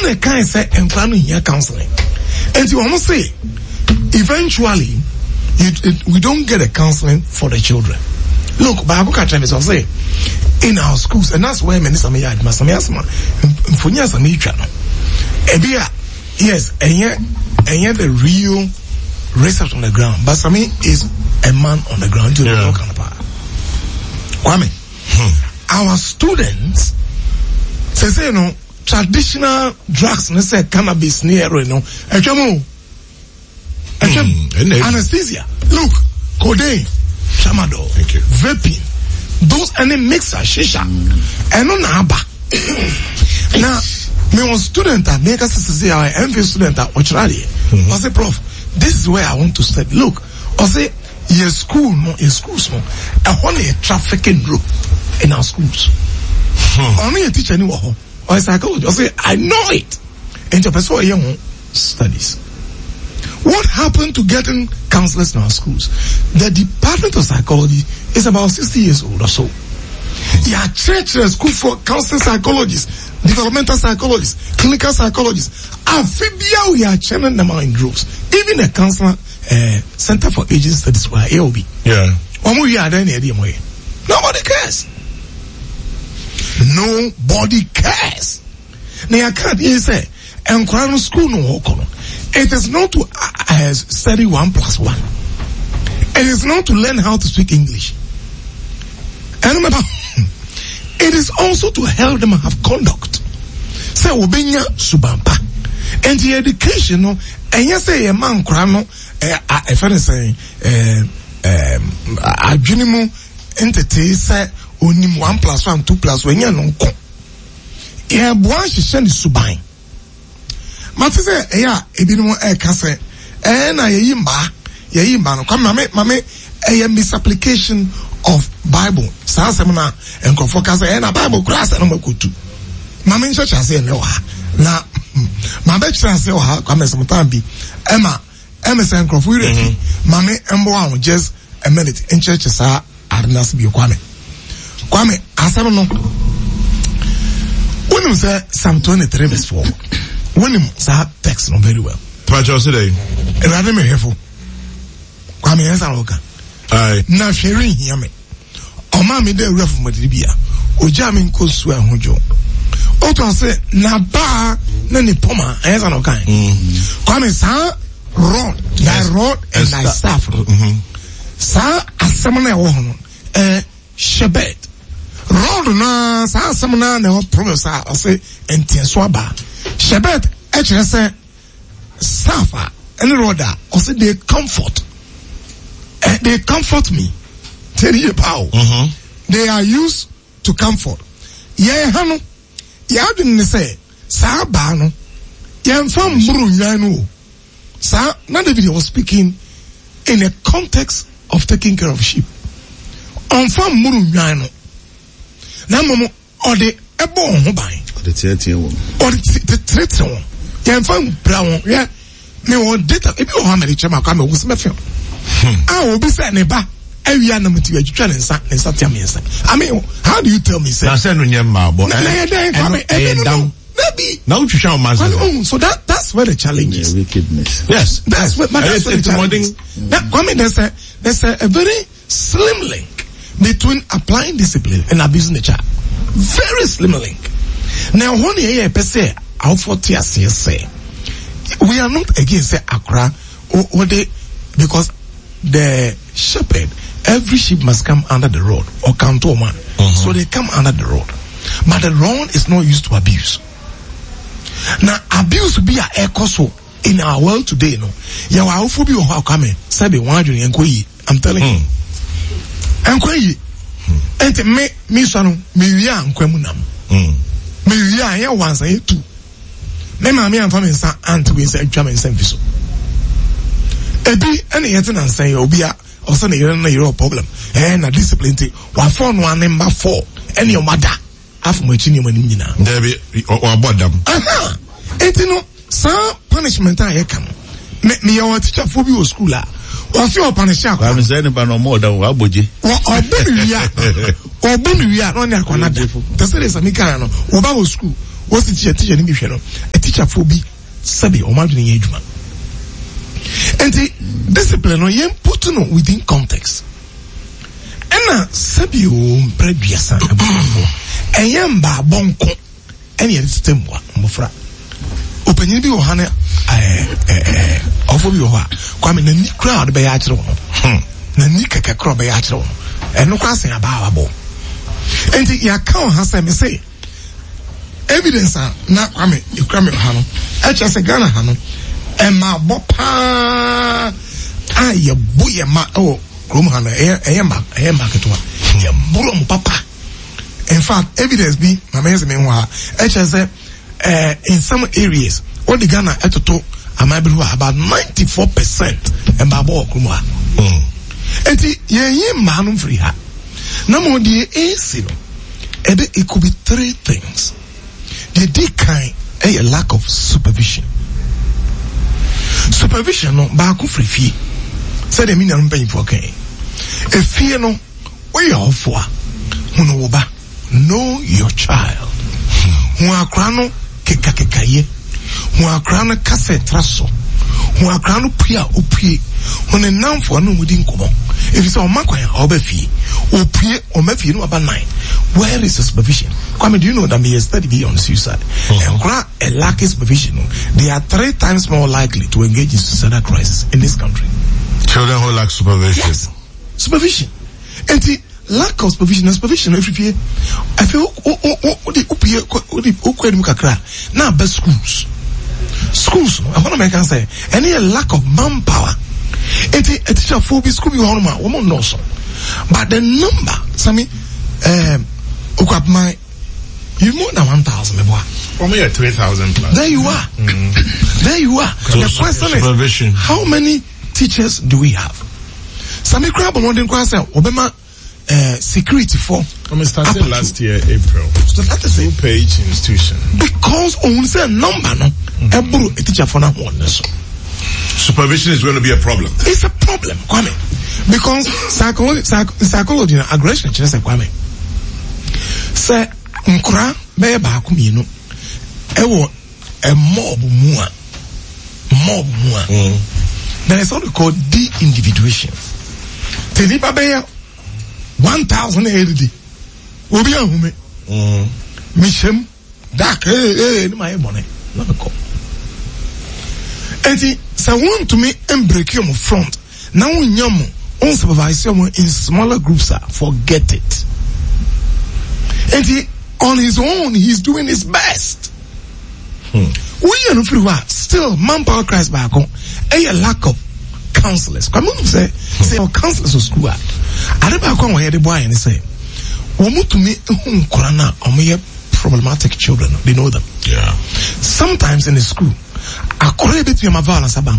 and a kind say and planning here counseling. And you almost say, eventually, we don't get a counseling for the children. Look, Bible can say in our schools, and that's why many some yard must yes, and yet the real research on the ground. But Sami is a man on the ground. Kwame, our students say, you know, traditional drugs, let's say cannabis, near, you know, anesthesia. Look, codeine, tramadol, vaping, those any mixer, shisha, and on haba. Now, me one student at make us say our MV student at Australia. I say, Prof, this is where I want to study. Look, I say, your school, your schools, only a trafficking group in our schools. Only a teacher anymore, or a psychologist. I say, I know it. And your person young studies. What happened to getting counselors in our schools? The Department of Psychology is about 60 years old or so. Yeah, church school for counseling psychologists, developmental psychologists, clinical psychologists. Amphibia, we are churning them out in droves. Even a counselor Center for Aging Studies, where AOB. Yeah. Nobody cares. Nobody cares. Now I can't even say, and Crown School no. It is not to study 1+1. It is not to learn how to speak English. And remember, it is also to help them have conduct. Say obenya subampa. And the education, no, and you say a man crano, if I say, adjunimu entity say only 1+1, 2+1, when you know, yeah, boy, she send subai. Mati say, yeah, ebinu kase, na yimba, no, come, mame, a misapplication of Bible. Sa semina enko focus na Bible class na makutu. Mama ncho cha say no ha. Na ma be cha say ha kwa me sometime bi. Emma say enko fu ready. Mama embo wa just a minute in church sa arnas bi kwame. Kwame asem no. When say Psalm 23 verse 4. When him say text no very well. Pacho today. E rade me hefo. Kwame yesa loka. Na sharing here me. Oma me de ref madibia. Oja me nko su ahojo. O to say na ba na ni poma ayesa no kan. Kwame sa rod, thy rod and thy staff. Sa asem na wo hono. Shebet. Rod na sa asem na na promise I say entienso aba. Shebet e chere say staff and roda o say they comfort. They comfort me. Tell you power. They are used to comfort. Yeah, hano. Yeah, didn't say. Sa bano. Yeah, from Buru Yano. Sa, not David was speaking in a context of taking care of sheep. On from Buru Yano. Now, Momo, or the ebo on by. Or the 30 one. Or the 30 one. Yeah, from Brown. Yeah. Me or data. If you have many chama come with me. I will be saying about every animal to education and I mean, how do you tell me, sir? So that's where the challenge is. Wickedness. Yes. That's where the challenge is. I mean, there's a very slim link between applying discipline and abusing the child. Very slim link. Now, when you hear say, we are not against Accra or they, because the shepherd, every sheep must come under the rod or come to a man. So they come under the rod. But the rod is not used to abuse. Now, abuse will be an echo so in our world today, no. Yeah, I will be how coming. Sabi wandering and I'm telling you. And and me son, me young Quemunam. Me young once a two. Me mammy and family son, and we say German service. Ebi any yet and say obia or son a problem and a discipline one phone one number 4 and your mother after my chin manina there be or about them it you know some punishment I come me your teacher for you school or your punishment I'm saying about no more than waboji or baby we are on their corner the say is a mekano or school what's the teacher ni bi hwe no a teacher for bi sabi o ma dwene ye adwuma and the discipline no yen put no within context ena sabi o mpreduasa abofo eyem ba bonko ene ye system wa mbofra opanyin bi wo ha na ofo bi wo ha kwame na ni crowd be ya kire wo na ni keke crowd be ya kire wo eno kwa sen aba abo enti ya ka ha say me say evidence na kwame ikrame ha no eche se Ghana ha no ema bopa aye boye ma o krom ha no eyema ketwa ye buro papa. In fact evidence be mama yesi me ho ha eche se in some areas all the Ghana etoto amabru about 94% emba bo krom ha enti ye ma no free ha na mo die AC no it could be three things. The decline a lack of supervision. Supervision no ba ku free fee. Say the meaning paying for okay. A fear no we are for no ba know your child. Who are crano kekakekaye. Who are crano casetraso. Who are crano pia opie. When a noun for no within common. If it's all makwaya or befi or pie or mefi no about 9. Where is the supervision? Kwame, do you know that me study on suicide? And a lack of supervision, they are 3 times more likely to engage in suicidal crisis in this country. Children who lack supervision. Yes, supervision. And the lack of supervision and supervision every year. I feel now best schools. I want to make say any lack of manpower. A teacher for be school woman knows. But the number, Sammy, you more than 1,000, for me, 3,000 plus. There you are. There you are. So the question is, how many teachers do we have? Sammy Crab on the question, Obama security for. I started last year, April. So that is a page institution. Because on say number no, a teacher for that one. Supervision is going to be a problem. It's a problem, Kwame. Because psychology and aggression, just Kwame. Say, nkura be ba ku mi no. Ewo a mob mua. There is something called de-individuation. Teni pa be 1,000 AD. Obi ahume. Mishem dak ni my money. Na me ko. Enti say want to me break your front. Now nyam on supervise you in smaller groups, forget it. And on his own, he's doing his best. We are not still manpower crisis back on a lack of counselors. Come on, say our counselors of school. I don't know where the boy and say, to me, problematic children. They know them. Yeah. Sometimes in the school, I correct between my violence about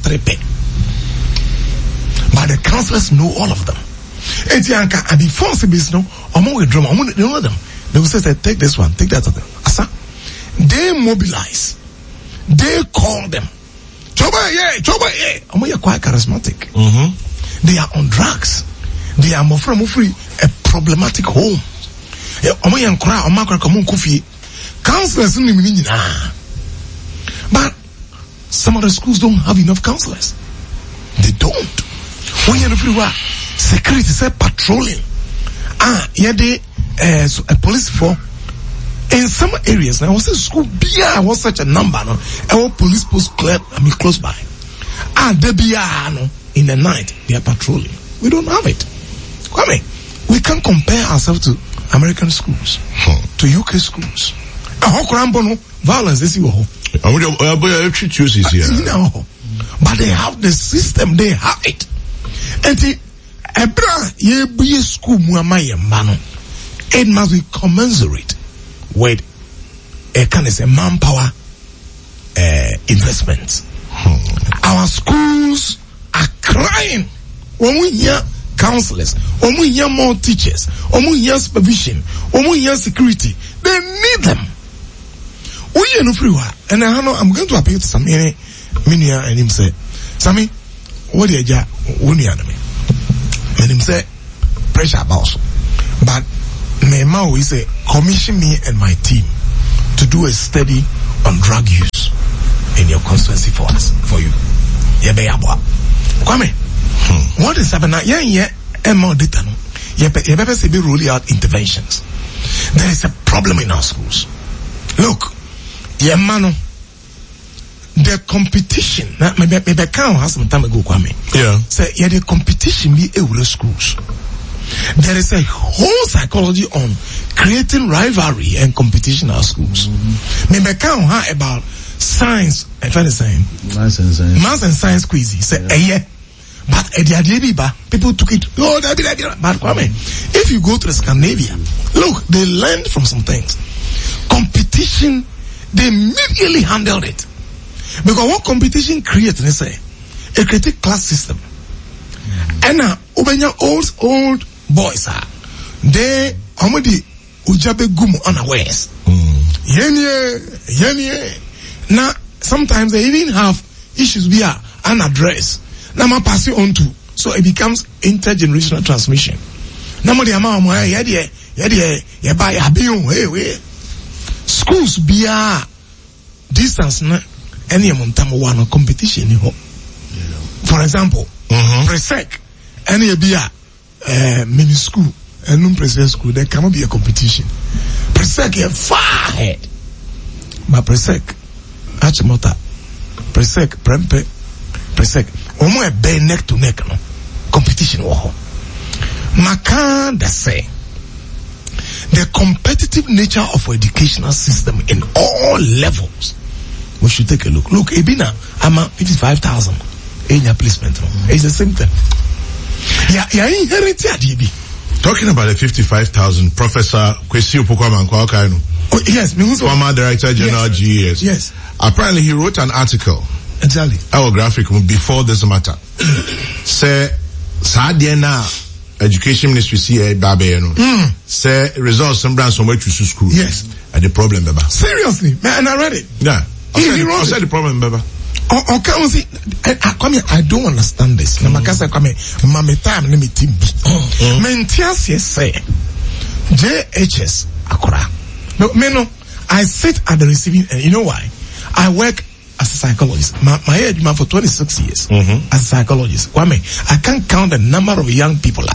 but the counselors know all of them. And the force no, they know them. They will say, take this one, take that other. Asa, they mobilize. They call them. Choba, yeah. Quite charismatic. They are on drugs. They are more free, a problematic home. Counselors, but some of the schools don't have enough counselors. They don't. When you're everywhere, security say patrolling. A police for in some areas. Now, was a school I was such a number. No, our police post close by. They be in the night they are patrolling. We don't have it. Kwame, we can't compare ourselves to American schools, to UK schools. Violence is but they have the system, they have it. And it must be commensurate with a kind of manpower investments. Our schools are crying when we hear counselors, when we hear more teachers, when we hear supervision, when we hear security. They need them. We are no free. And I'm going to appeal to Sammy Minia and him say, Sammy, what do you do? And him say, pressure about. But my mouth is say, commission me and my team to do a study on drug use in your constituency for us, for you. Kwame, what is happening? More data. You rolling out interventions. There is a problem in our schools. Look, the competition. Maybe I can't have some time ago, Kwame. Yeah. So the competition be a schools. There is a whole psychology on creating rivalry and competition in our schools. Maybe I can't have about science. If I'm saying maths and science quiz. Say but people took it. Oh, but Kwame, if you go to Scandinavia, look, they learned from some things. Competition, they immediately handled it. Because what competition creates, they say, a critic class system. And now, old boys are, they already ujabe gumu unawares. Now, sometimes they even have issues we are unaddressed. Now, I pass it on to, so it becomes intergenerational transmission. Now, schools be a distance. Any amount of one competition. For example, Presec, any be a mini school, and non-Presec school, there cannot be a competition. Presec is far ahead. But Presec, Achimota, Presec, Prempe, Presec, almost a bare neck to neck, no competition. Makan that say the competitive nature of our educational system in all levels. We should take a look. Look, Ebina, I'm a 55,000 in your placement. It's the same thing. Yeah, inherited DB. Talking about the 55,000, Professor Kwesi Opoku-Amankwah Kainu. Oh, yes, former Director General GES. Yes. Apparently, he wrote an article. Exactly. Our graphic before this matter. Say, Sadiena Education Ministry CA Babeno. Say results some brands from where to school. Yes. And the problem, Baba. Seriously, man, I read it. Yeah. He wrote I said the problem, Baba. I don't understand this. Namakasa kwame mame time na me timbi. Mentias yes say JHS akora. No, I sit at the receiving end. You know why? I work as a psychologist. My age man for 26 years as a psychologist. Kwame, I can't count the number of young people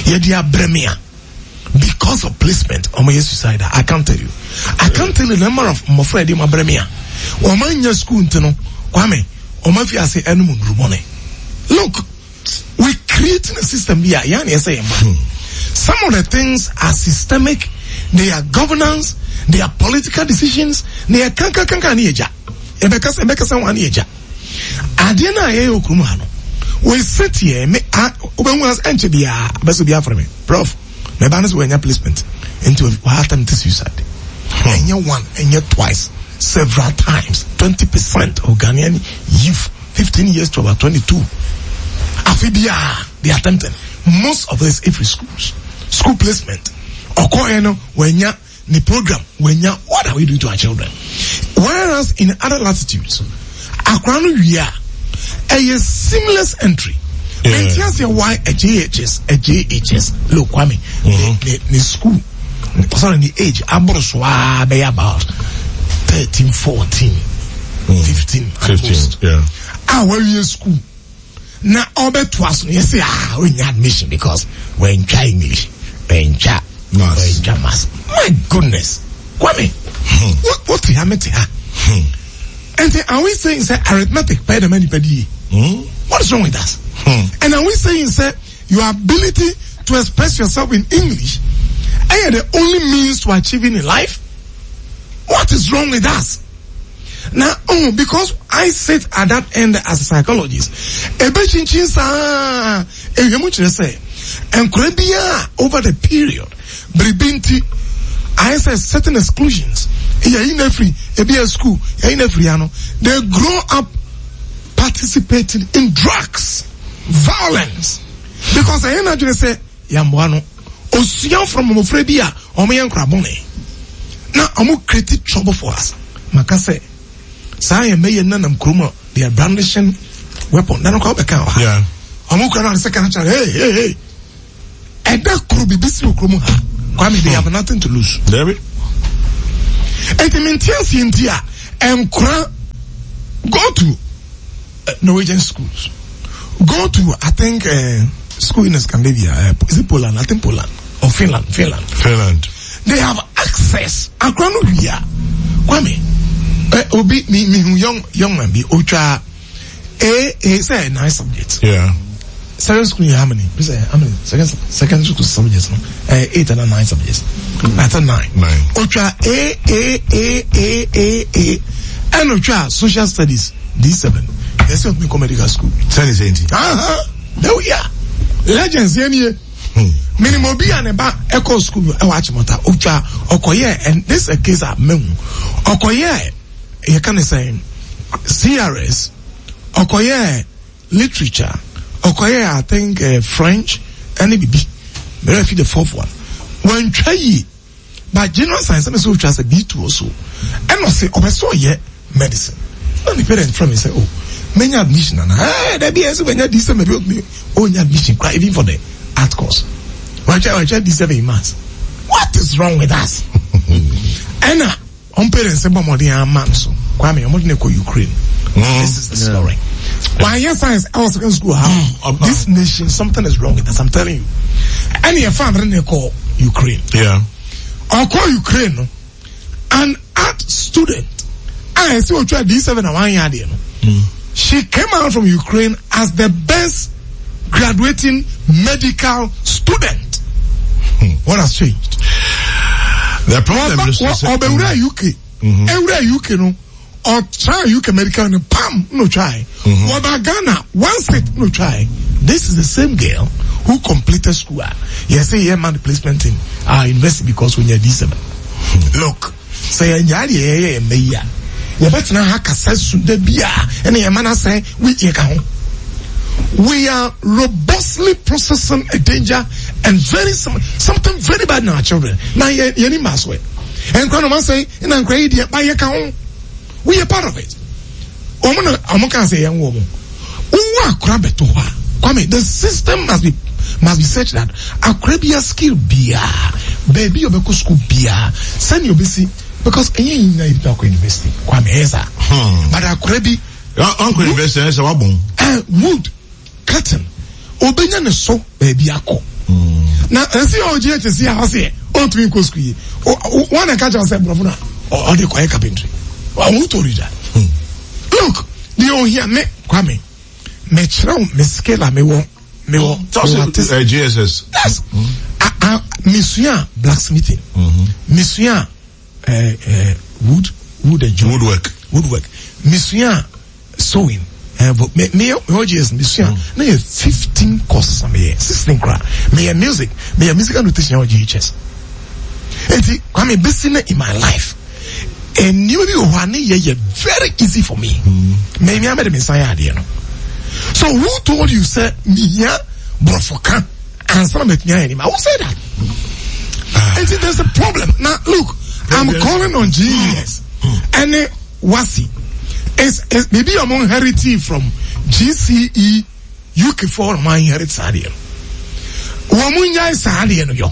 because of placement or my suicide. I can't tell you. I can't tell the number of my friend in my bremia. Omanya school no Kwame omafia say enum rubone. Look, we're creating a system here. Some of the things are systemic, they are governance, they are political decisions, they are kanka nieja. Ebeka san nieja. Adena ye okrumano. We sit here me obenwas enche bia beso bia for me. Prof, me banas we nya placement into what time to suicide. Enya one, enya twice. Several times, 20% of Ghanaian youth, 15 years to about 22. Afibia, they attempted. Most of this every schools, school placement, or when ya the program, what are we doing to our children? Whereas in other latitudes, Akranu a seamless entry. Yeah. Why a JHS, look, Kwame, the school, sorry, the age, Abroswa, be about 13, 14, 15, yeah. Where you school? Now, all bet to us, you say, we need admission because we're in English, we're in mass. My goodness. Kwame, what we have here? And are we saying, say, arithmetic, pay the money per day? What is wrong with us? And are we saying, say, your ability to express yourself in English are the only means to achieving in life? What is wrong with us? Now, because I sit at that end as a psychologist, over the period, I said certain exclusions. In every school, they grow up participating in drugs, violence. Because I energy say, Yamwano, Osia from Mofrebia, Omeyan Krabone. Now, I'm creating trouble for us. Makase, Saya may nanam kruma, they are brandishing weapon. Nano call the cow. Yeah. I'm going to second chance. Hey. And that could be busy kruma. Kwame, they have nothing to lose. David? And the maintenance in India and go to Norwegian schools. Go to, I think, school in Scandinavia. Is it Poland? I think Poland. Or Finland. They have access. Agronomia. Kwame. Obi, young man be Ocha. Say 9 subjects. Yeah. Second school, how many? How many? Second school subjects, no? 8 and 9 subjects. That's a 9. Ocha A. And Ocha social studies D7. That's what we call medical school. There we are. Legends here. Minimum be an about echo school. I watch Mota Ocha Okoye, and this is a case of Memu Okoye. You can say CRS Okoye literature. Okoye, I think French and EBB. Maybe the 4th one. When try but general science, I'm so just a B2 or so. And I say, so medicine. Let me parent from me say, oh, many admission and there be as when you decide maybe only admission cry even for the art course. Why try this 7 months? What is wrong with us? And on parents say, Mama, they are man so. Kwame, I'm not going to Ukraine. This is the story. Why yes, science, I was in school. How this nation, something is wrong with us. I'm telling you. And your father they call Ukraine. Yeah. I'll call Ukraine. An art student. I see what you D7 and 1 year. She came out from Ukraine as the best graduating medical student. What has changed? The problem is UK. Every UK no. Or try UK medical and pam no try. What about Ghana? One state no try. This is the same girl who completed school. Yes, say man the placement in our university because we need D7. Look, say you better not have access to the beer and your man say we are robustly processing a danger and something very bad in our children. Now you need mass way. And Grandma say in a grade by your account. We are part of it. I'm can say young woman. The system must be such that a crabia skill beer, baby of a school beer, send you busy because any university. But a crabby uncle investor is a wood, cotton, Obenian is so baby. Now, I see all to see how I say, oh, to me, school. One I catch ourselves, or the quiet carpentry. I want to read that. Look, the old here me Kwame. Me chrow me scale me wo GSS. Yes. Monsieur blacksmithing. Monsieur wood and woodwork. Monsieur sewing. Me OGS monsieur. Na 15 courses me 16 cra. Me music and nutrition OGHS. Enti Kwame business in my life. And you will very easy for me. Maybe I made a messiah. So who told you, sir, Mia Brofoka and some of anymore? Who said that? And see, there's a problem. Now, look, I'm calling on GES. And Wasi is maybe among heritage from GCE UK4 my heritage. Wamunya is Sadian, yo.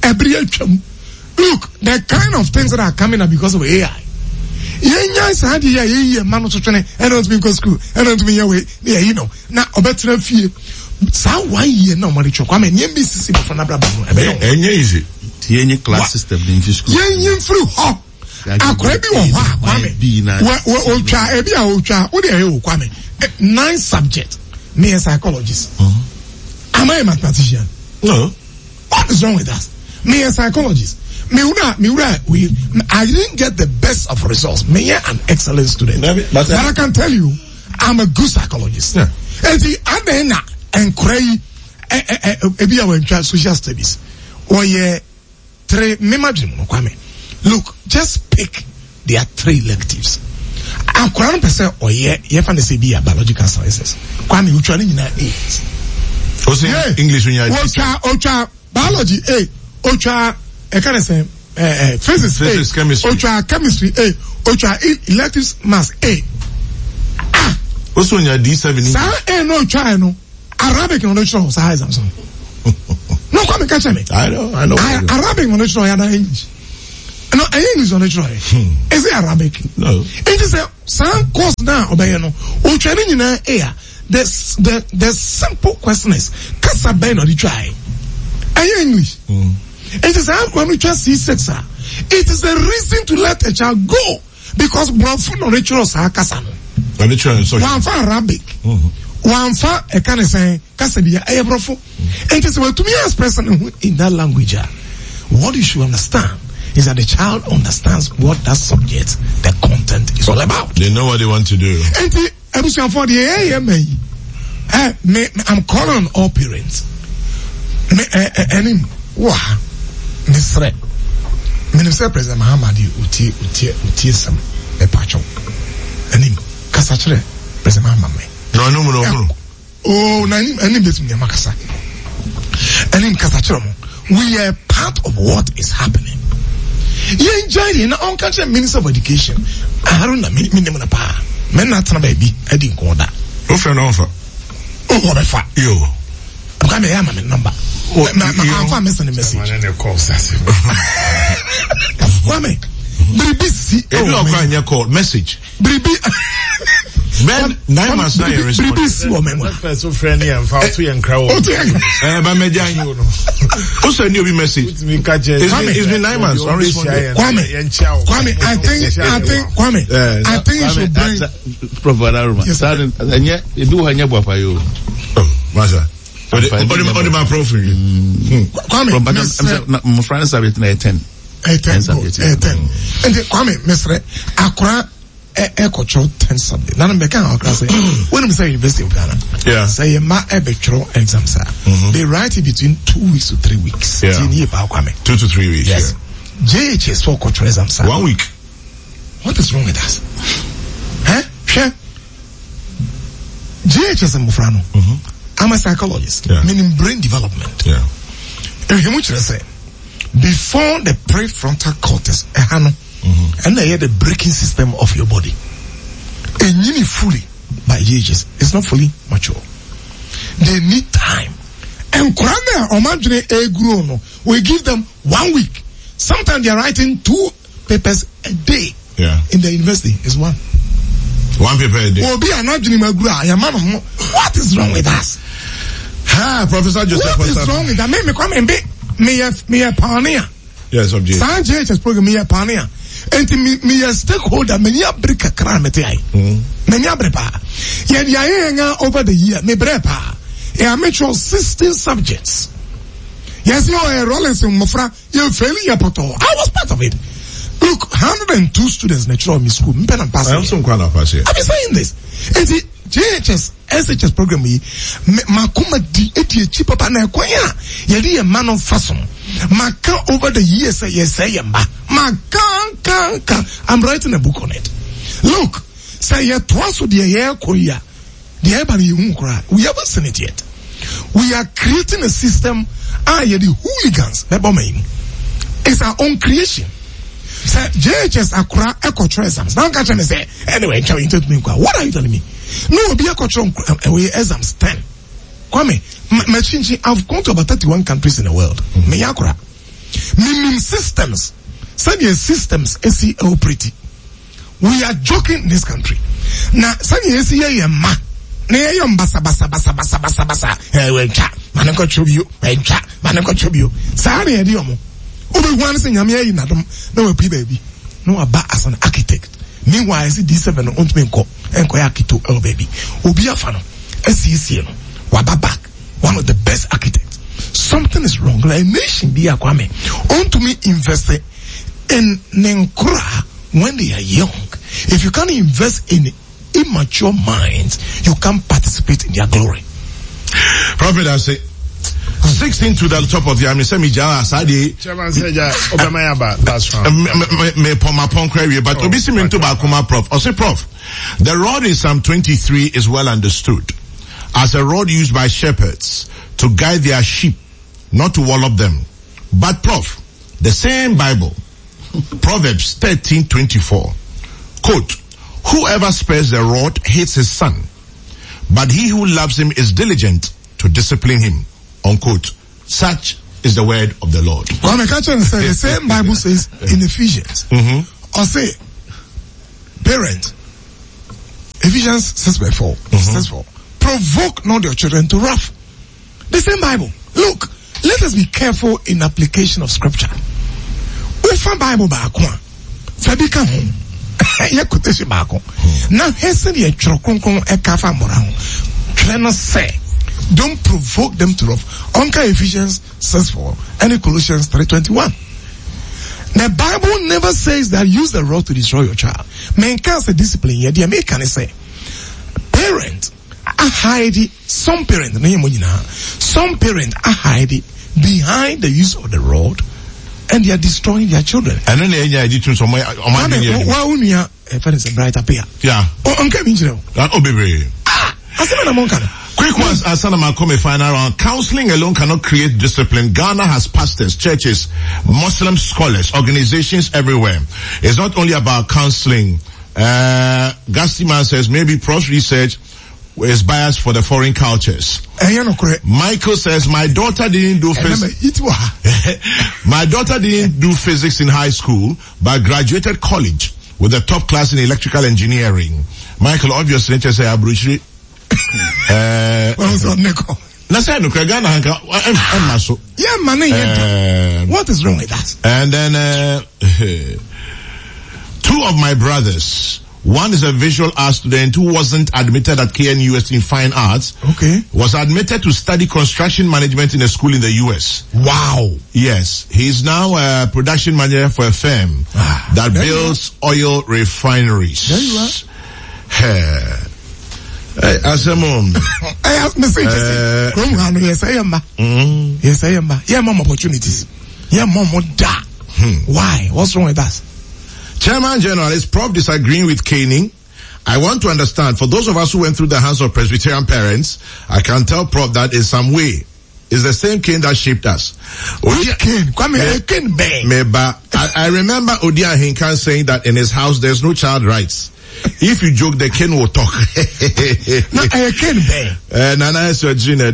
Look, the kind of things that are coming up because of AI. Man to train and don't be go school and don't be away. Yeah, you know. Now, better fear. So 1 year no money chok. I mean, MBCC for Nabra. Easy. Any class system in school. Yen through ho. I could be on Kwame. 9 subjects. Me a psychologist. Am I a mathematician? No. What is wrong with us? Me a psychologist. I didn't get the best of results. Me an excellent student. But I can tell you, I'm a good psychologist. Yeah. And see, and cray social studies. Or yeah, 3 look, just pick there are 3 electives. I'm 100% or yeah, be a biological sciences. Kwame, which one in 8? English Ocha biology A, Ocha I can say physics chemistry, Ocha chemistry A, Ocha electives maths A. Also in your D7 no try no Arabic no show size and so. No come catch me. I know. Arabic no show ya na English. No, English on the try. Is it Arabic? No. It is a some course now, Obayano. O training in air. The simple question is, Kasa Ben or the try? English. It is when we just see sexa. It is a reason to let a child go because one for no rituals are Kasano. One for Arabic. One for a kind of saying Kasadia Abrofo. It is to me as person in that language. What you should understand is that the child understands what that subject, the content is all about. They know what they want to do. And for the I'm calling on all parents. Mr. President Mahamadi utie some epacho. Enim kasachre President Mahamadi. No. Oh, enim betum ne makasa. Enim kasachre mo. We are part of what is happening. You enjoy it na on country Minister of Education. Haruna minimum na pa. Men na tana baby I didn't go that. O friend offer. Oh, what a fa. Yo. I'm coming here my number. I'm messing the message. Kwame, Bribi si. If you are crying your call, message. Bribi. Ben, 9 months now you respond. Bribi si woman. So friendly and far to and crowd. But me jang you know. Also new message. It's been 9 months. Kwame, I think you should bring Prof. Aruma. And yet you do hanya bwa yo. Oh, Master. On my profile. Kwame, my friends have it 10. 10. And Kwame, Mr. Akra Echo 10 subject. None of the kind of class. When we say University of Ghana, yeah, say ma ebetro exams are. They write it between 2 weeks to 3 weeks. Yeah. 2 to 3 weeks. Yes. Yeah. JHS for cultural exams. 1 week. What is wrong with us? Huh? Sure. JHS and Mufrano. I'm a psychologist, meaning brain development. Yeah. Before the prefrontal cortex, and they had the braking system of your body. And you need fully by ages. It's not fully mature. They need time. And we give them 1 week. Sometimes they are writing 2 papers a day. Yeah. In the university is 1. 1 paper a day. What is wrong with us? Professor Joseph. What is wrong with that? Me a pioneer. Yes, object. JHS program me a pioneer. And me a stakeholder. Me a break a crime. Me a brepa. Over the year. Me brepa. I made sure 16 subjects. Yes, you are Rollins in Mofra. You're failing your poto. I was part of it. Look, 102 students natural in school. I'm some kind of pass here. I've been saying this. And the JHS, SHS program, Makuma di eti cheaper than Kwaya. Yadi a man of fason. Maka over the years, yes, I am. Maka. I'm writing a book on it. Look, say ya twice with the air Korea. The air we haven't seen it yet. We are creating a system. The hooligans. It's our own creation. Say JHS Accra Echo exams. Now catch me say anyway. What are you telling me? No, be Echo exams 10. Kwame, I've gone to about 31 countries in the world. Me Accra. Meaning systems. Say the systems SEO pretty. We are joking in this country. Now say the SEO ma. Ne yom basa. Wencha. Maneko tribute. Wencha. Maneko tribute. Sari ediomo. Obi one thing I'm here na no a baby. No aba as an architect. Meanwhile, I see D7 on me enko architect oh baby. Obi afano. SEC no. Waba back. One of the best architects. Something is wrong. Like nation be Kwame. On to me invest in Nenkura when they are young. If you can't invest in immature minds, you can't participate in their glory. Prophet, I say 16 to the top of the army. Semi Jala Sadi. Chairman said, that's right. Me poma pon query, but obisi me to Bakuma Prof. I say Prof, the rod in Psalm 23 is well understood as a rod used by shepherds to guide their sheep, not to wallop them. But Prof, the same Bible, Proverbs 13:24, quote, whoever spares the rod hates his son, but he who loves him is diligent to discipline him. Unquote. Such is the word of the Lord. Well, I catch and say the same Bible says in Ephesians. Or say, parent, Ephesians 6:4. 6:4. Provoke not your children to wrath. The same Bible. Look, let us be careful in application of scripture. We find Bible back one. Fabika home. Ya quotation back on. Now, hasten ye chokon e kafa morao. Trena say, don't provoke them to wrath. Onka Ephesians 6:4 and Colossians 3:21. The Bible never says that use the rod to destroy your child. Men can't say discipline. Yeah, the American say, parent, I hide some parent, some parent are hiding behind the use of the rod, and they are destroying their children. And then they are doing some. Why is a bright appear? Yeah. Oh, baby. Quick ones, Asanama come final round. Counseling alone cannot create discipline. Ghana has pastors, churches, Muslim scholars, organizations everywhere. It's not only about counseling. Gastiman says maybe Pro's research is biased for the foreign cultures. Michael says my daughter didn't do physics. My daughter didn't do physics in high school, but graduated college with a top class in electrical engineering. Michael obviously just say Abruchri. What is wrong with that? And then two of my brothers, one is a visual arts student who wasn't admitted at KNUS in fine arts. Okay. Was admitted to study construction management in a school in the US. Wow. Yes. He's now a production manager for a firm that builds oil refineries. There you are. Hey, as a mom. Yes, I am. Yes, I am. Yeah, mom opportunities. Yeah, mom da. Why? What's wrong with that? Chairman General, is Prof disagreeing with caning? I want to understand, for those of us who went through the hands of Presbyterian parents, I can tell Prof that in some way, it's the same cane that shaped us. I remember Odia Hinkan saying that in his house there's no child rights. If you joke, the cane will talk. Nana Sojina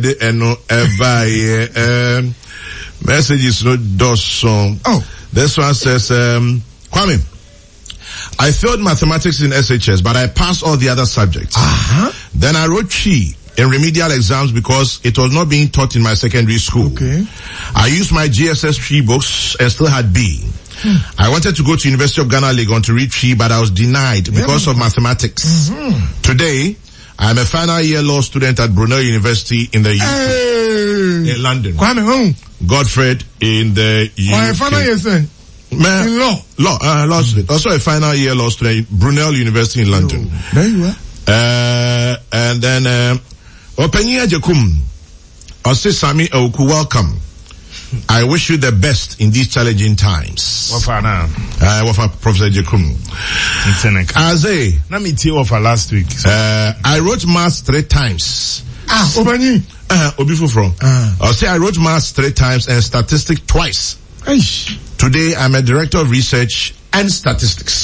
and messages no doson. Oh, this one says, Kwame, I failed mathematics in SHS, but I passed all the other subjects. Then I wrote Chi in remedial exams because it was not being taught in my secondary school. Okay. I used my GSS 3 books and still had B. I wanted to go to University of Ghana, Legon to read Chi, but I was denied because of mathematics. Today, I'm a final year law student at Brunel University in the UK, in London. Godfred in the UK. Final year, sir. In law student. Also a final year law student, Brunel University in London. There you are. And then, Openia Jakum, Ose Sami Oku, welcome. I wish you the best in these challenging times. Wafa Professor Jakum. Aze. Let me tell you for last week. I wrote maths 3 times. Obani. Obifu from. I'll say I wrote maths 3 times and statistics twice. Today I'm a director of research and statistics.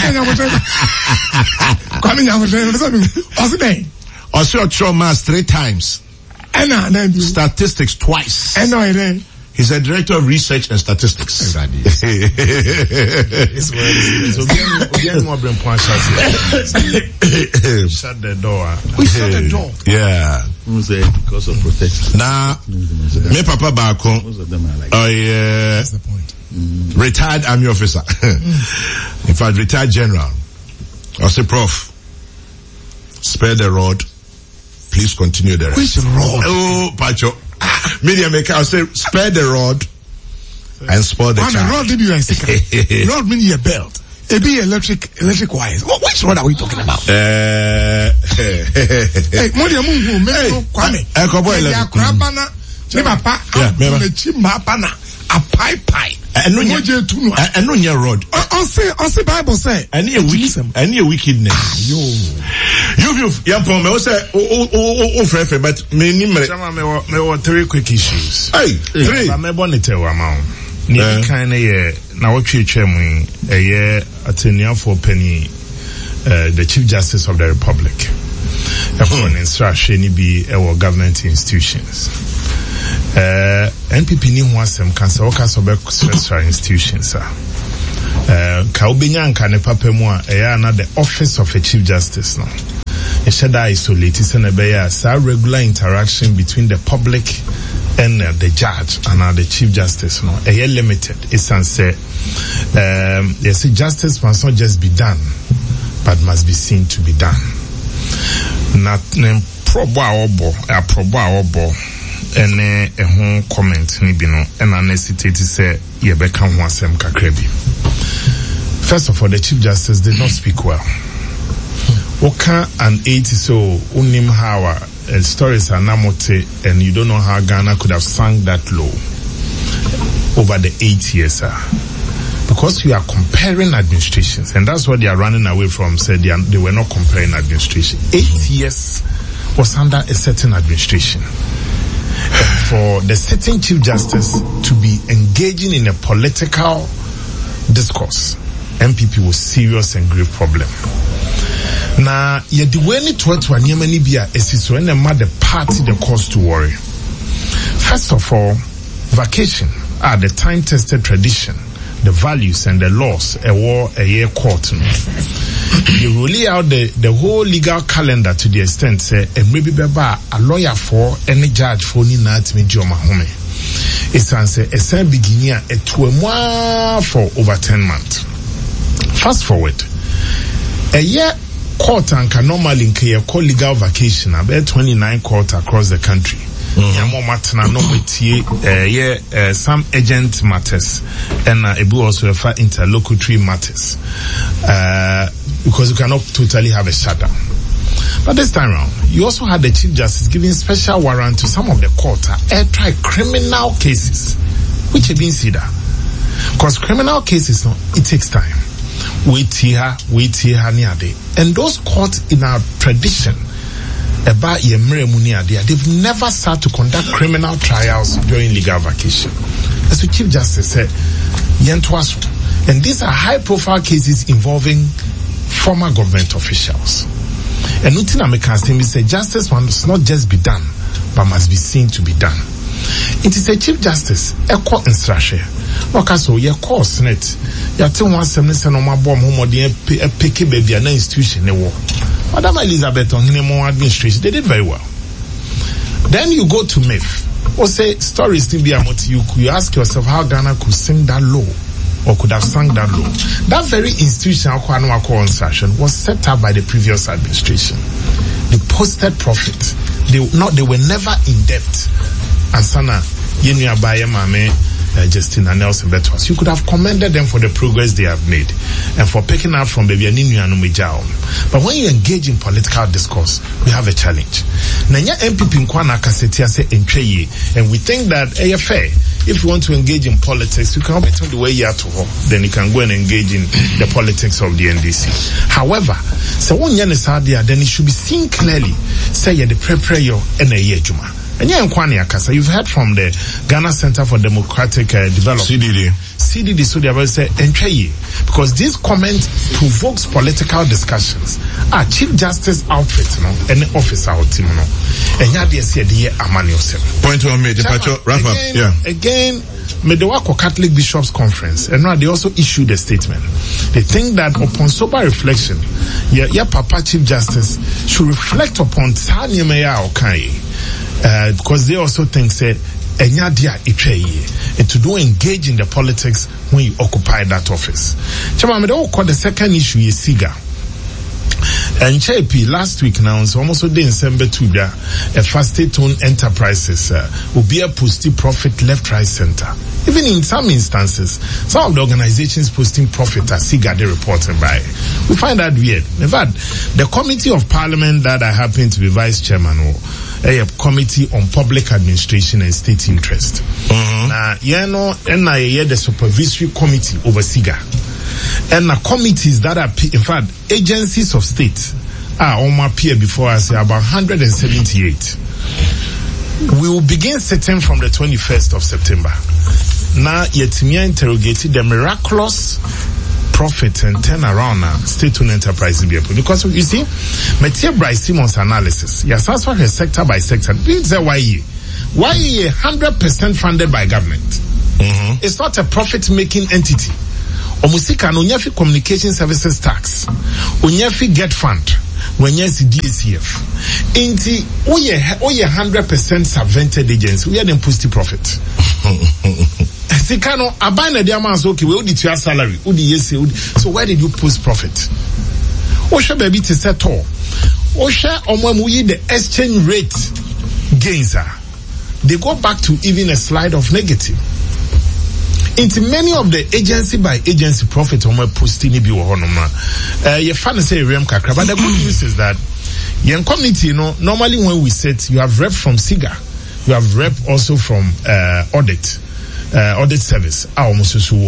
Also I maths 3 times. Statistics twice. He's a director of research and statistics. Shut the door. We shut the door. Yeah. Because of protection. Now, me papa Bako. Oh yeah. That's the point. Retired army officer. In fact, retired general. I say, Prof, spare the rod. Please continue the rest. Which rod? Oh, Pacho. Media maker, I'll say, spare the rod and spoil the child. Rod did you rod means your belt. It be electric wires. Which rod are we talking about? Hey, Modia Mungu, Kwame. A pie. And no rod. I'll say Bible say. Any wickedness. You but me 3 quick issues. Hey, 3. I'm a bonnet amount. Near kind of now what you a year at for Penny, the Chief Justice of the Republic. instruction be our government institutions. NPP ni ho asem kan se woka so be special institutions ka obenya nka ne papa mu a na the office of a chief justice no e should isolate se na be ya sa regular interaction between the public and the judge and the chief justice no limited. It's say yes, justice must not just be done but must be seen to be done. Not probo ene ehun comment ni bi no na necessity say ye be kan ho asem kakra bi. First of all, the chief justice did not speak well. Oka and 80 so unim how stories are namote and you don't know how Ghana could have sunk that low over the 8 years because you are comparing administrations, and that's what they are running away from. Said they were not comparing administration. 8 years was under a certain administration. For the sitting chief justice to be engaging in a political discourse, MPP was serious and grave problem. Now, yet the way it went to a Yemeni Bia is when the party the cause to worry. First of all, vacation are the time-tested tradition, the values and the laws a war a year court. You roll out the whole legal calendar to the extent say and maybe a lawyer for any judge for ni not me Joma Home. It's answer a same beginning at 2 months for over 10 months. Fast forward a year. Court and can normally call legal vacation about 29 courts across the country. Some agent matters and also interlocutory matters because you cannot totally have a shutdown. But this time around, you also had the Chief Justice giving special warrant to some of the courts try criminal cases, which have been seen. Because criminal cases, it takes time. Wait here, and those courts in our tradition about they've never started to conduct criminal trials during legal vacation. As the Chief Justice said, and these are high profile cases involving former government officials. And nothing I can say justice must not just be done but must be seen to be done. It is a Chief Justice, a court instruction. Wakaso, your course net. Ya te one semester no mabom homo de picky baby an institution ne war. Madam Elizabeth on more administration, they did very well. Then you go to MIF. Or say stories to be about you ask yourself how Ghana could sing that low or could have sung that low. That very institution instruction was set up by the previous administration. They posted profit. They were never in debt. And Sana Yenu Abaye Mame Justina Nelson Betwas. You could have commended them for the progress they have made and for picking up from Baby Aninu and Umijao. But when you engage in political discourse, we have a challenge. Nanya MPP Nkwana Kasetia say Entreye, and we think that fair. If you want to engage in politics, you can between the way you are to her, then you can go and engage in the politics of the NDC. However, so when you then it should be seen clearly. Say you the prepare your NAE Juma. And you've heard from the Ghana Center for Democratic Development. CDD, so they will say, because this comment provokes political discussions. Chief Justice outfit, any officer out, and yet they say the Amani yourself. Point one made, wrap up. Yeah. Again, Medewako Catholic Bishops Conference, and now they also issued a statement. They think that upon sober reflection, your Papa Chief Justice should reflect upon Tanya Meya Okai. Because they also think said and to do engage in the politics when you occupy that office. The second issue is SIGA. And JP last week now, so almost a day in December to a fast state-owned enterprises will be a posting profit left, right, center. Even in some instances, some of the organizations posting profit are SIGA they reported by. We find that weird. In fact, the Committee of Parliament that I happen to be vice chairman a committee on public administration and state interest. Now, the supervisory committee over SIGA. And the committees that are, in fact, agencies of state are on my peer before us, about 178. We will begin sitting from the 21st of September. Now, yet me interrogated the miraculous profit and turn around now state-owned enterprise because you see, Mathieu Bryce Simon's analysis, yes, as far as sector by sector, it's a why 100% funded by government. Mm-hmm. It's not a profit-making entity. Omusika no nyafi communication services tax, onyafi get fund, wenyesi DACF. Inti oye 100% subvented agency, we are them post profit. Sikano abana dia man so okay, we odi to your salary, odi yes, so where did you post profit? Osha baby to settle. Osha omwamuyi the exchange rate gains are. They go back to even a slide of negative. Into many of the agency by agency profit on my posting be honoma. You find say rem kakra, but the good news is that young community, normally when we sit, you have rep from SIGA, you have rep also from audit service, and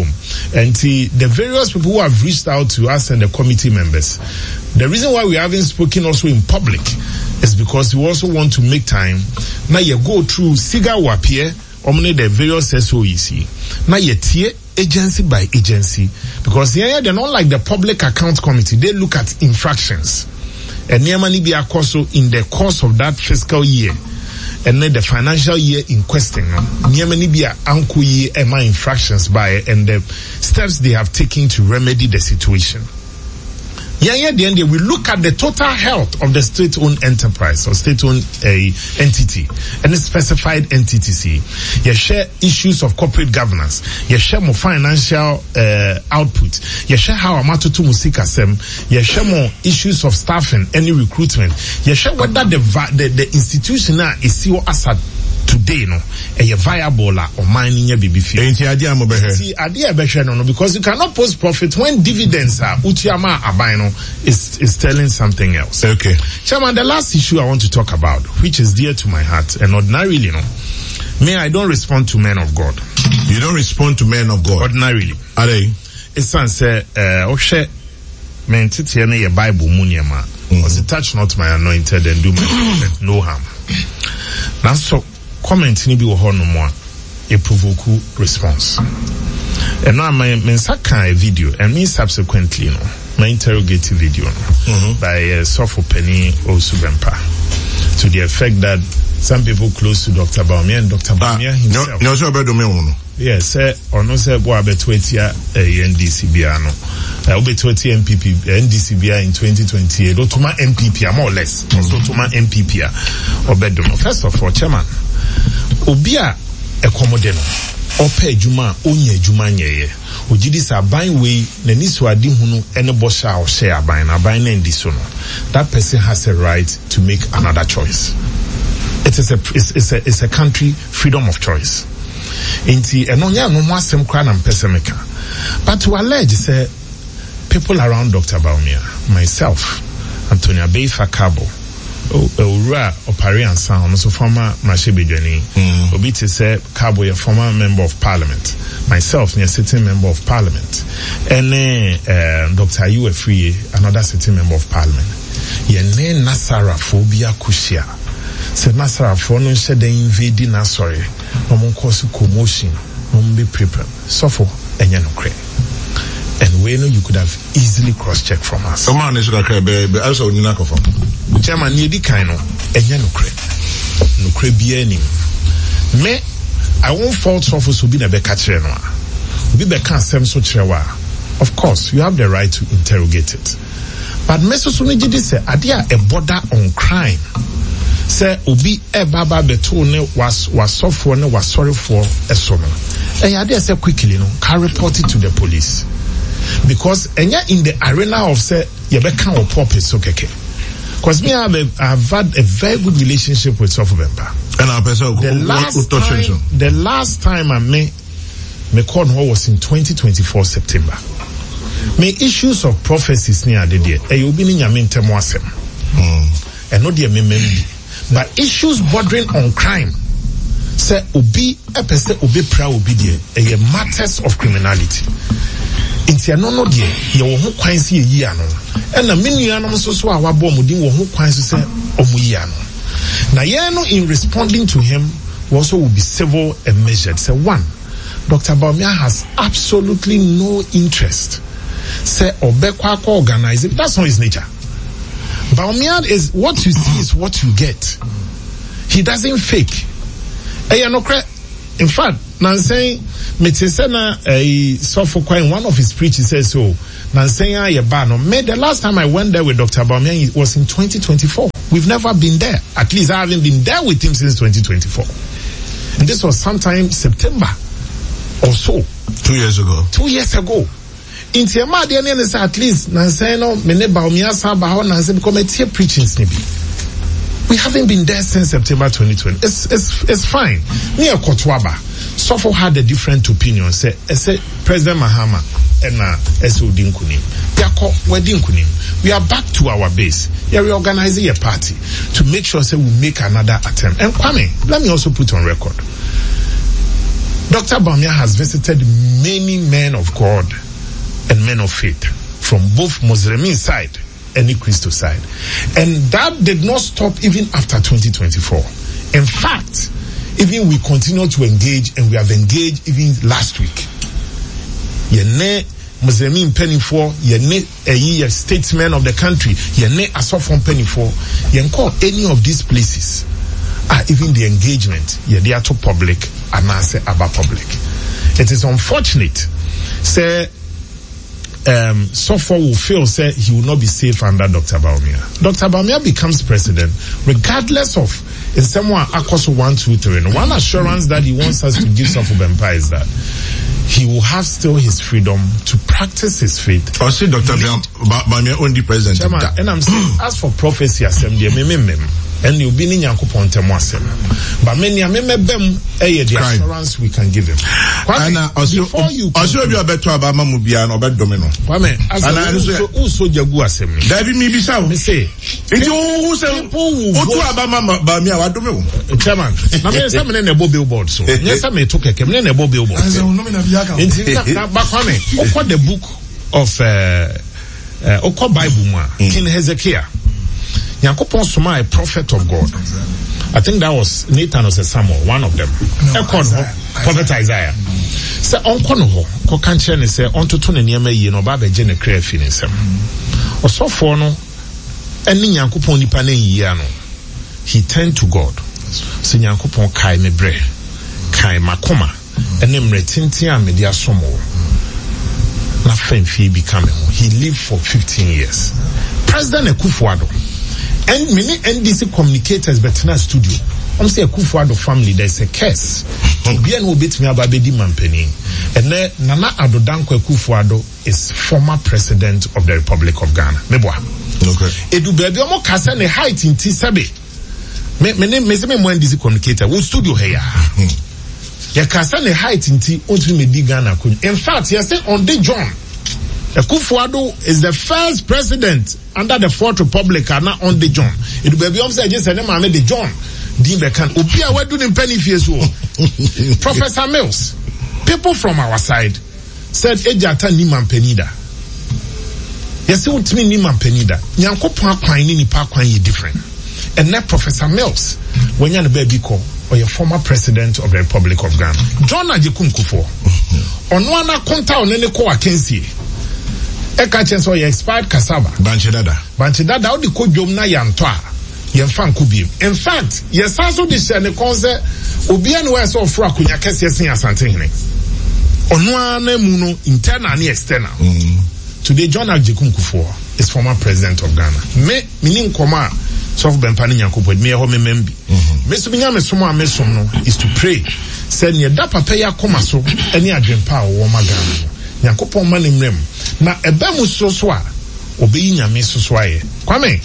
the various people who have reached out to us and the committee members. The reason why we haven't spoken also in public is because we also want to make time. Now you go through SIGA will appear. Omni the various SOEC. Now you tier agency by agency because they're not like the public account committee. They look at infractions. And nearly be also in the course of that fiscal year and then the financial year in question. Nearly be a uncle year and my infractions by and the steps they have taken to remedy the situation. Then we look at the total health of the state-owned enterprise or state-owned entity and a specified entity. You share issues of corporate governance. You share more financial output. You share how amatoto musika sem. You share more issues of staffing, any recruitment. You share whether the institution is still asset today no a viable or mining your baby fee. See idea no because you cannot post profit when dividends are utiama abino is telling something else. Okay. Chairman, the last issue I want to talk about, which is dear to my heart and ordinarily I don't respond to men of God. You don't respond to men of God? Ordinarily. Are they? It's say Oshe men titiane ye Bible munyama. Was touch not my anointed and do my prophet no harm. Now so comment ni bi wo ho no mo a provoke response. And now my mensaka a video and me subsequently my interrogative video by Sofo Penny Osubempa to the effect that some people close to Dr. Bawumia and Dr. Bawumia himself. No, so yes, or no, sir, boy, betwetia NDCBA no. Betwetia MPP, NDCBA in 2028, or to my MPP, more or less. Also to my MPP, or bedroom. First of all, Chairman, Obia Ekomodeno, Ope Juma, Onye Juma Nye, Ojidis are buying way, Neniso Adihunu, and a Bosha or share buying, a buying and disono. That person has a right to make another choice. It's a country freedom of choice. Inti enonya no mwasem kwa na mpesemeka. But to allege say people around Dr. Bawumia, myself, Antonia Beifa Cabo, Ura Oparian Sound, also former Mashibijani, Obiti say Cabo, a former member of parliament, myself, a sitting member of parliament, and Dr. Ayuwe Free, another sitting member of parliament. Yene Nasara Phobia Kushia. Said Nasara for no shed invade Nasori, no more cause commotion, no be prepared. So for and and we know you could have easily cross-checked from us. So man is be also Ninakofo. Chairman Yedi Kaino, and no crebianing. Me, I won't fault Sofos who be a becatrenwa. Be becan sem so chewa. Of course, you have the right to interrogate it. But Mesosuniji say, Adia a border on crime. Say obi baba beto ne was suffer ne was sorry for a sono. And I dare say quickly can report it to the police. Because enya in the arena of say yebeka or purpose okay. Because me I've had a very good relationship with Sofobemba. And the last time I me called her was in 2024 September. Me issues of prophecies near the day. You be in your mentem wasem. And not the member. But issues bordering on crime, say obi epese obi pra obi die, matters of criminality. Inti no die, ye wo ho kwan se yi ano. E na menuanom so a wabo mudin wo ho kwan so se omuyi ano. Na ye no in responding to him, we also will be civil and measured. Say one, Dr. Bawumia has absolutely no interest say Obekwa organize it. That's not his nature. Bawumia is what you see is what you get. He doesn't fake. In fact, Nanseng Metesena Sofokwa in one of his preachers says so. Nanseng Yabano. The last time I went there with Dr. Bawumia, it was in 2024. We've never been there. At least I haven't been there with him since 2024. And this was sometime September or so. 2 years ago. 2 years ago. In Tiama, the end is at least Nanseno, Mene Bawumia Sabaho, Nansen become a tear preaching snippy. We haven't been there since September 2020. It's fine. Near Kotwaba, Sofo had a different opinion. Say President Mahama and S.O. Kunim. We are back to our base. We are reorganizing a party to make sure we make another attempt. And Kwame, let me also put on record. Dr. Bawumia has visited many men of God and men of faith from both Muslim side and the Christo side. And that did not stop even after 2024. In fact, even we continue to engage, and we have engaged even last week. Yene Muslim penny for, yene a statesman of the country, yene asofon penny for, yenko any of these places are even the engagement, they are to public and answer about public. It is unfortunate, say, Sofo will feel say he will not be safe under Dr. Bawumia. Dr. Bawumia becomes president regardless of if someone Akoso 1, 2, 3. And one assurance that he wants us to give Sofo Bempa is that he will have still his freedom to practice his faith. Or say Dr. Bawumia only president. Chairman, and I'm saying, as for prophecy assembly, and you'll be in Yankupon Temoasem. But many the assurance we can give him. Before you also you are better about Mamubia and Obed Domino. As also Jagu Assembly. David Mibisa me say. Who say people who about Bamia Wadomino? Chairman, I mean some in a billboard so. Yes, I may took a camera in a billboard. What the book of Oko Bible King Hezekiah. Yankopon Suma, a prophet of God. I think that was Nathan or Samuel, one of them. Prophet Isaiah. Say on kono ko kanche ne say on toto ne niam yi no ba be je ne kra fi ne nsem. Osofo no eni Yankopon nipa na yi ano. He turned to God. Say Yankopon kai me bre. Kai makoma. Ene mretinti a me dia somo. Na femfi become. He lived for 15 years. President Akufo-Addo and many NDC communicators but in a studio. I'm saying Akufo-Addo family, there's a curse. Be an obit me ababedi mampeni. And then Nana Addo Dankwa Akufo-Addo is former president of the Republic of Ghana. Meboa. Okay. Edu baby omo kasa ne height in Tisabe. Me se me mo NDC communicator. Wo studio here. Ya kasa ne height in Ti ontri me di Ghana kun. In fact, you say on the John Akufo-Addo is the first president under the Fourth Republic and not on the John. It will be obviously just an man the John. Dimbe can Opia we do in penny fees. Professor Mills, people from our side said Ejata Niman Penida. Yes, it would mean Niman Penida. Nyanko Pakwan ni Pakwan ye different. And now Professor Mills, when you're the baby call or your former president of the Republic of Ghana. John Ajekum Kufuor. Onwana konta onene ko akensi. Eka chenso ye expired cassava. Banchidada odi ko jom na yantwa. Yemfan kubim. In fact, yes also this ne konse obian we so ofro akunya kese yesen asante hene. Onwana muno internal and external. Today John Ajekum Kufuor is former president of Ghana. Me minim koma so bempani nyakopo me ho membi. Me so binya me somo amesom no is to pray. Say ne da papa ya koma so eni adwempa wo magana. Nyankopon manimrem na eba mu so a obeyi nyame so aye Kwame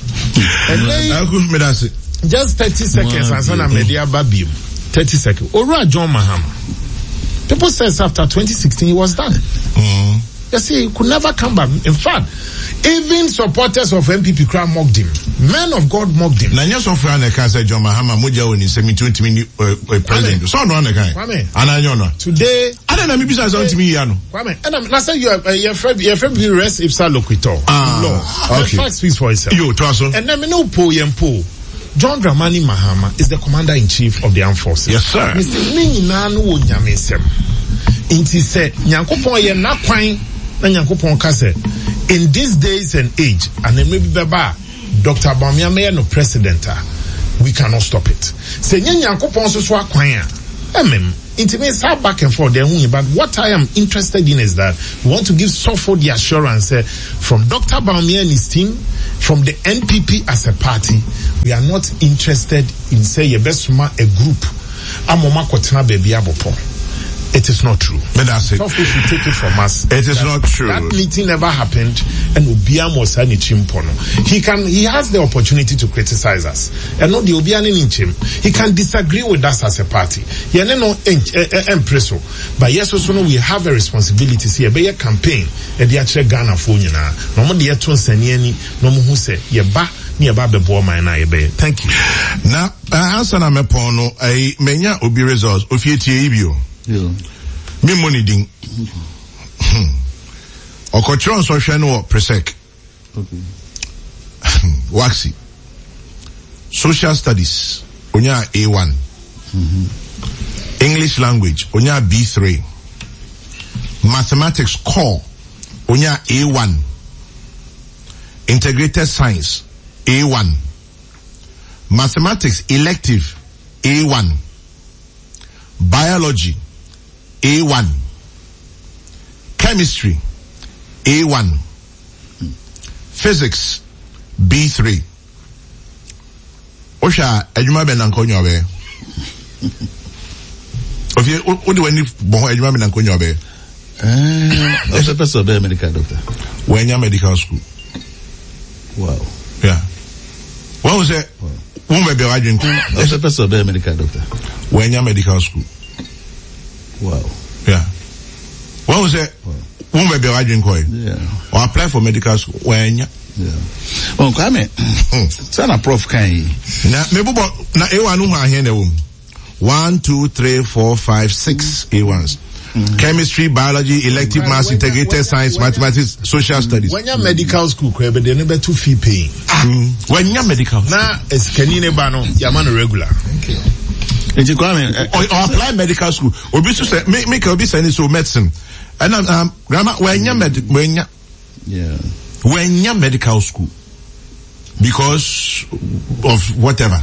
just 30 seconds ansana media babim 30 seconds Ora John Mahama, people says after 2016 he was done. You see, he could never come back. In fact, even supporters of MPP crowd mocked him. Men of God mocked him. Now, yes, of Rana can say John Mahama, Muja, when he's 20 minutes president. So, no, Kwame. Today, I don't know, maybe that's on to me, Yano. Kwame, and I'm not saying you're February rest if Sir Loquito. Okay. The fact speaks for itself. And then, no po. John Dramani Mahama is the commander-in-chief of the armed forces. Yes, sir. Mr. Minginanu Nyamesem. Inti said, Nyankopon ye na kwan na Nyankopɔn ka sɛ in these days and age and then maybe beba Dr. Bawumia no president we cannot stop it. Say Nyankopɔn so akwan it may start back and forth there, but what I am interested in is that we want to give SOFO the assurance from Dr. Bawumia and his team, from the NPP as a party, we are not interested in say a group. It is not true. But that's it. SOFO should take it from us. It is not true. That meeting never happened, and Obiam was he has the opportunity to criticize us. And not the Obian in him. He can disagree with us as a party. But yes, also we have a responsibility. See, a campaign, and the actual Ghana phone, no more the Eton Seniani, no more who say, thank you. Now, answer na mepono, I menya obi results, ofietie ibio. Me money ding. Okotron so hwe no presec. Okay. Waxy. Social studies onya A1. English language onya B3. Mathematics core onya A1. Integrated science A1. Mathematics elective A1. Biology A1. Chemistry A1. Physics B3. Osha adwuma be na nkonyo be. Ofie odi wani bon adwuma be na nkonyo be. Ose person be medical doctor. Wenya medical school. Wow. Yeah. What was it? Who be wadwin ko? Ose person be medical doctor. Wenya medical school. Wow. Yeah. What was it? Who be wadwin ko? Yeah. Or apply for medical school. Wenya. Yeah. Oh, Kwame. Sana prof kan yi. Na mebo na A1 hu ahia na wom. 1 2 3 4 5 6 A1s. Chemistry, biology, elective maths, integrated science, mathematics, social studies. When you're medical school, they never too fee paying. When you're medical, now it's canine bano, yaman regular. Or apply medical school. Or be to say, make a business so medicine. And grandma, when you're medical school, because of whatever.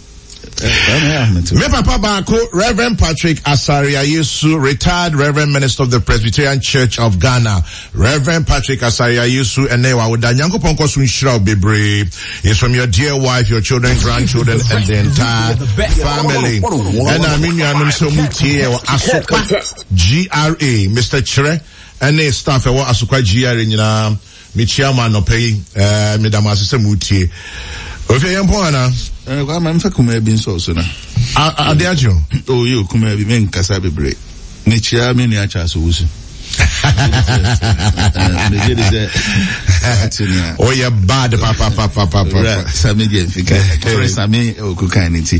Me Papa Bako, Reverend Patrick Asaria Yesu, retired Reverend Minister of the Presbyterian Church of Ghana. Reverend Patrick Asaria Yesu, and Newa with Danyanko Ponko Sunshira Bebre is from your dear wife, your children, grandchildren, and the entire family. And I mean, I'm so mutie Asuka GRA, Mr. Chere, and the staff of Asuka GRA in Michiama no pay, Madam Assistant Mutie. Okay, Yampona. I'm for Kume so soon. Adiajo. Oh, you Kume men Kasabi break. Nichia miniature solution. Oh, you're bad, Papa. Sami Genfika. Sami Okukanity.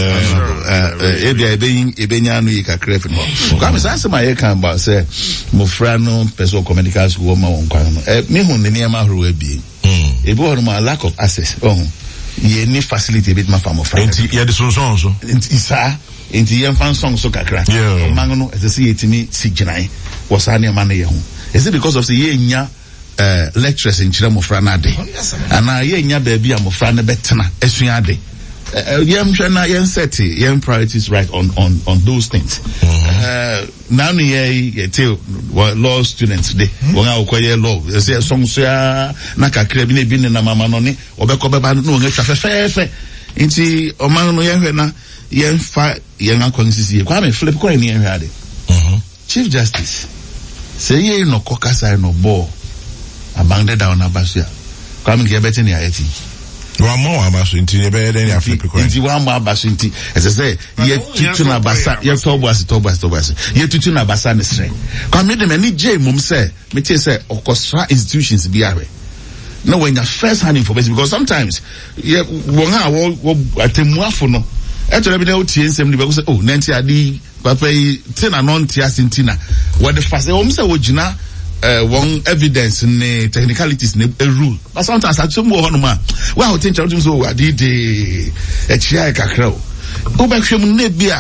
Ebenyanu Yika Crefin. Come as my account about say Mofrano, Peso Comedicals woman on Kwano. Mihun near Mahu be. It was my lack of access. Oh. Ye ni facility bit ma famo fra. Enti ye de sonson so. Enti ye fan song so kakra. Yeah. Mangono as say etimi signai was ani ma na ye hu. Is it because of the ye nya lectures in chira mo fra na de. Ana ye nya ba bia mo fra na betena esua de. Yem hwe na yen set yen priorities right on those things. Now ye tell law students de won akoye law say song so na kakra bi na bi na mama no ne obekọ beba no nge twa fefefe nti oman no ye hwe na yen fa yen akonsisi kwa me flip kwa ni hwe ade. Chief Justice say ye no kokasa no bo abandon down abasia kwa me ge beti ni ayeti. One more abasu inti ye be den ya flip kwa. Inti one more abasu inti as I say ye tutu na basa ye tobas ye tutu na basa ne sre. Kwa me de mani je mum say me tie say okosra institutions bi awe. No when your first hand information because sometimes ye won ha wo atemuafo no e to be na otie nsem ni be say oh nanti adi papa yi tina non tia sintina what the first o say wo gina one evidence ne technicalities ne a rule but sometimes at some ho no ma wa ho tin so adi de e chia kakra o be hwem na bia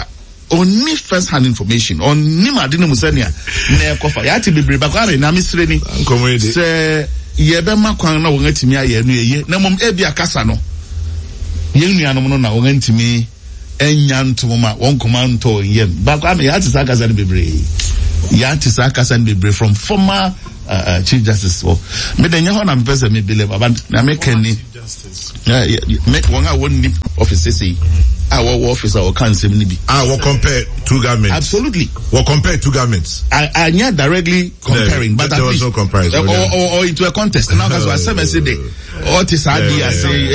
only first hand information onni madine musania na ekofa ya ti bebre bakware na misre ni se ye be makwan na won atimi aye no eye na mom e bia kasa no ye nuanom no na won antimi enya ntoma won komanto yem bakwame ya ti sakasa ni bebre ya ti sakasa ni bebre from former Chief Justice. So me den ho na mpese me believe about na me can ni make one nip office say our officer or council ni bi we compare two governments. Absolutely, we compare two governments. I not directly comparing, but there was no comparison or into a contest. Now that's what I said. Or this idea say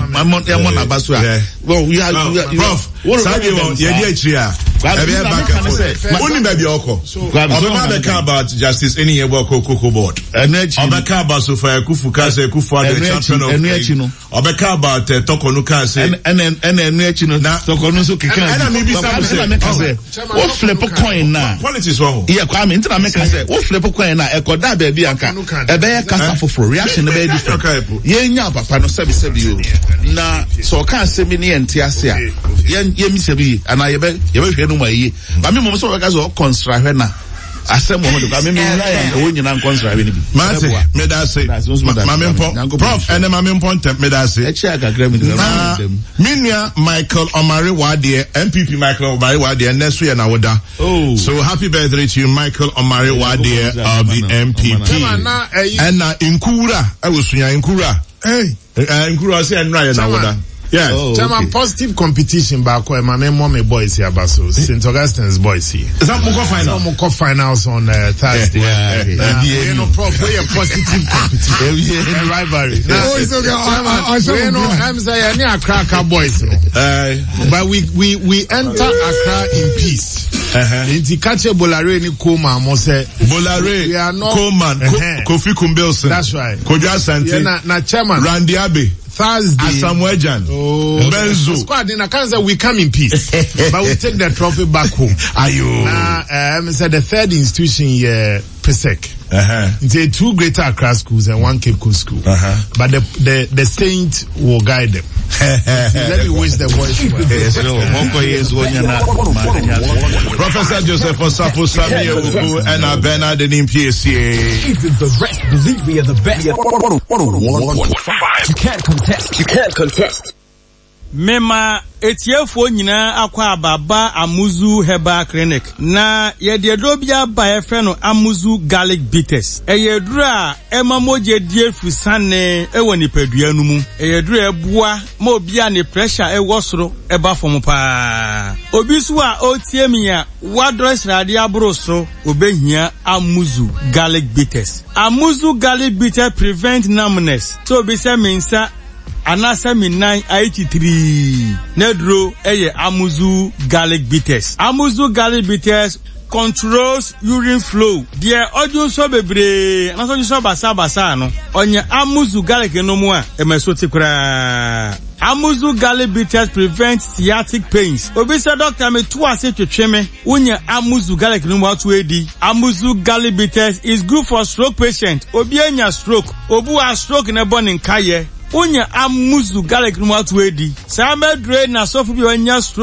well we are Prof only baby oko about justice any year Cocoa board obeka about so far kufuka say kufu the champion of obeka about tokonuka say and tokonu so kika and maybe say what flip coin na politics one yeah kwame intina make say what flip coin na ekoda baby anka ebe ya kasa for reaction na be different yenya papa no sebi o na so kan semi ne ente ase a yemi sebi ana yebe hwe no mayi ba me mo so ka so construct na asem mo do ka me lie o nyina construct ni bi mate me da say mamempo prof ene mamempo ntem me da say e chia kakra mi minia Michael Omari Wade MPP Michael Omari Wade next year na woda so happy birthday to you Michael Omari Wade of the MPP and na inkura awosunya inkura inkura say enra na woda. Yeah. Chairman, positive competition back where my name mommy boys here, Basso. St. Augustine's boys here. Is that Moko final? Moko finals on Thursday. You know, prof, we a positive competition. A rivalry. Oh, it's okay. I'm saying, Accra boys. But we enter Accra in peace. Inti kache Bolare ni Koma Mose. Bolare, we are not Coleman, Kofi Kumbelson. That's right. Koja Santi. Na chairman. Randy Abe. Thursday. Asamuejan. Benzo. Squad in Akanza, we come in peace. But we take the trophy back home. Ayo. Now, said the third institution here, PESEC. It's two greater Accra schools and one Cape Coast school. But the saint will guide them. Let me wish the boys well. Professor Joseph Osapo Samuel and Bernard in PSCA. Even the rest believe we are the best. 101.5. You can't contest. Mema etiefo nyina akwa ababa Amuzu Herbal Clinic na yededro bia ba efe no Amuzu Garlic Bitters eyedura emamoje die fusane ewo nipadua no mu eyedura ebua ma obia ne pressure ewo soro eba fom pa obisu a otiemia wadress rade abro so obehia Amuzu Garlic Bitters. Amuzu Garlic Bitters prevent numbness so be say mensa anasa minan 83 nedro eye Amuzu Garlic Bitters. Amuzu Garlic Bitters controls urine flow. Dear audio so bebre anaso so basa no onye Amuzu Garlic no mu a emeso tikura. Amuzu Garlic Bitters prevent sciatic pains. Obisa doctor me to ase twetweme unye Amuzu Garlic no mu atu edi. Amuzu Garlic Bitters is good for stroke patient. Obi anya stroke, obu a stroke na born nkaye. Unya Amuzu Garlic no atu edi. Sa medre na sofu bi anya stroke